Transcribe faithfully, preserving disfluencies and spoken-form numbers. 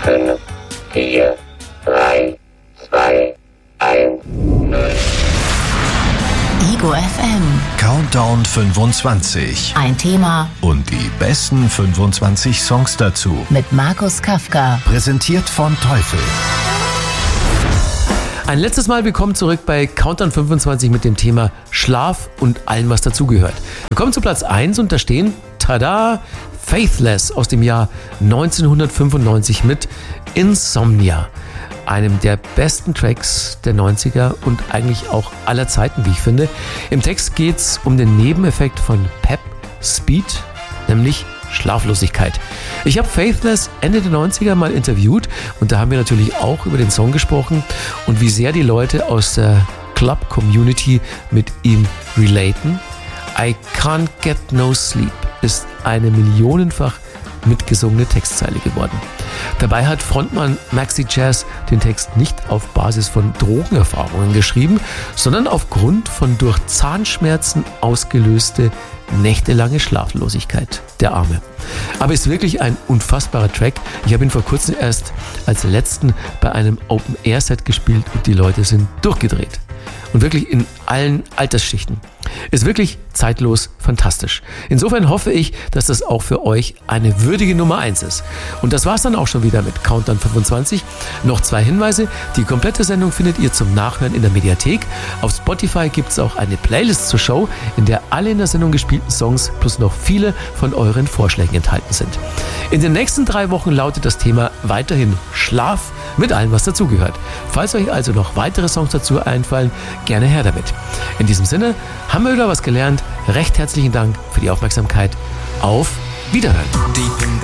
fünf, vier, drei, zwei, eins, null. Ego F M. Countdown fünfundzwanzig. Ein Thema Und die besten fünfundzwanzig Songs dazu. mit Markus Kafka. Präsentiert von Teufel. Ein letztes Mal willkommen zurück bei Countdown fünfundzwanzig mit dem Thema Schlaf und allem, was dazugehört. Wir kommen zu Platz eins und da stehen, tada, Faithless aus dem Jahr neunzehnhundertfünfundneunzig mit Insomnia. Einem der besten Tracks der neunziger und eigentlich auch aller Zeiten, wie ich finde. Im Text geht es um den Nebeneffekt von Pep, Speed, nämlich Schlaflosigkeit. Ich habe Faithless Ende der neunziger mal interviewt und da haben wir natürlich auch über den Song gesprochen und wie sehr die Leute aus der Club-Community mit ihm relaten. I Can't Get No Sleep ist eine millionenfach mitgesungene Textzeile geworden. Dabei hat Frontmann Maxi Jazz den Text nicht auf Basis von Drogenerfahrungen geschrieben, sondern aufgrund von durch Zahnschmerzen ausgelöste nächtelange Schlaflosigkeit. Der Arme. Aber ist wirklich ein unfassbarer Track. Ich habe ihn vor kurzem erst als letzten bei einem Open-Air-Set gespielt und die Leute sind durchgedreht. Und wirklich in allen Altersschichten. Ist wirklich zeitlos fantastisch. Insofern hoffe ich, dass das auch für euch eine würdige Nummer eins ist. Und das war's dann auch schon wieder mit Countdown fünfundzwanzig. Noch zwei Hinweise. Die komplette Sendung findet ihr zum Nachhören in der Mediathek. Auf Spotify gibt's auch eine Playlist zur Show, in der alle in der Sendung gespielten Songs plus noch viele von euren Vorschlägen enthalten sind. In den nächsten drei Wochen lautet das Thema weiterhin Schlaf mit allem, was dazugehört. Falls euch also noch weitere Songs dazu einfallen, gerne her damit. In diesem Sinne haben wir wieder was gelernt. Recht herzlichen Dank für die Aufmerksamkeit. Auf Wiederhören.